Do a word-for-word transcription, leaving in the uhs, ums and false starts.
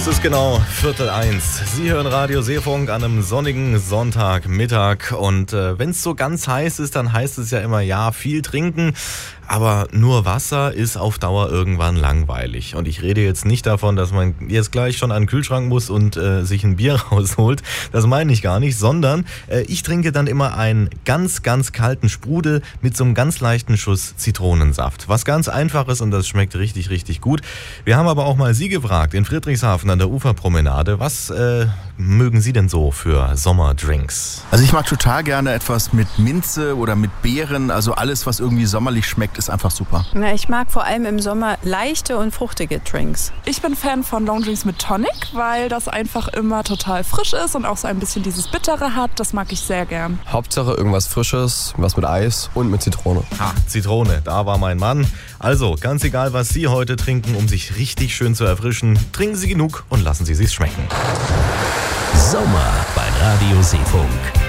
Es ist genau Viertel eins. Sie hören Radio Seefunk an einem sonnigen Sonntagmittag. Und äh, wenn es so ganz heiß ist, dann heißt es ja immer, ja, viel trinken. Aber nur Wasser ist auf Dauer irgendwann langweilig. Und ich rede jetzt nicht davon, dass man jetzt gleich schon an den Kühlschrank muss und äh, sich ein Bier rausholt. Das meine ich gar nicht, sondern äh, ich trinke dann immer einen ganz, ganz kalten Sprudel mit so einem ganz leichten Schuss Zitronensaft. Was ganz einfach ist und das schmeckt richtig, richtig gut. Wir haben aber auch mal Sie gefragt in Friedrichshafen an der Uferpromenade. Was äh, mögen Sie denn so für Sommerdrinks? Also ich mag total gerne etwas mit Minze oder mit Beeren. Also alles, was irgendwie sommerlich schmeckt, ist einfach super. Ja, ich mag vor allem im Sommer leichte und fruchtige Drinks. Ich bin Fan von Longdrinks mit Tonic, weil das einfach immer total frisch ist und auch so ein bisschen dieses Bittere hat. Das mag ich sehr gern. Hauptsache irgendwas Frisches, was mit Eis und mit Zitrone. Ha, Zitrone, da war mein Mann. Also, ganz egal, was Sie heute trinken, um sich richtig schön zu erfrischen, trinken Sie genug und lassen Sie sich's schmecken. Sommer bei Radio Seefunk.